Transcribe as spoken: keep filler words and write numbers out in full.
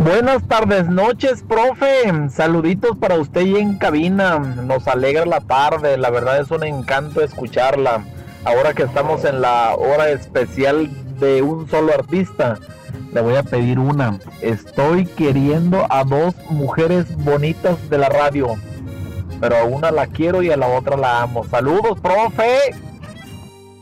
Buenas tardes, noches, profe. Saluditos para usted y en cabina. Nos alegra la tarde. La verdad es un encanto escucharla. Ahora que estamos en la hora especial de un solo artista, le voy a pedir una. Estoy queriendo a dos mujeres bonitas de la radio, pero a una la quiero y a la otra la amo. Saludos, profe.